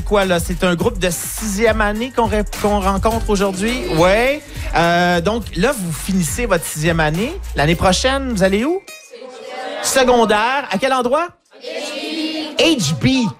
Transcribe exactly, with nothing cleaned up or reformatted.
quoi, là? C'est un groupe de sixième année qu'on ré- qu'on rencontre aujourd'hui? Oui. Euh, donc, là, vous finissez votre sixième année. L'année prochaine, vous allez où? Secondaire. À quel endroit? H B. H B.